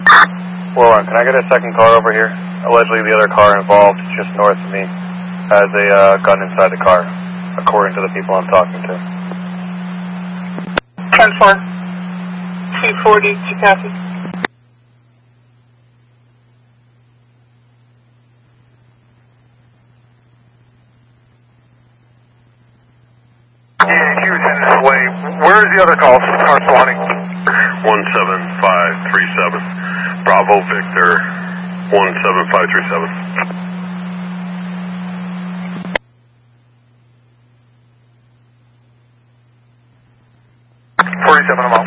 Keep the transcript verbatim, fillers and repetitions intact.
Warren, can I get a second car over here? Allegedly the other car involved just north of me has a uh, gun inside the car, according to the people I'm talking to. ten four. two forty to copy. Yeah, he was in this way. Where is the other call? Car spawning. one seven five three seven. Bravo Victor, one seven five three seven. forty-seven, I'm out.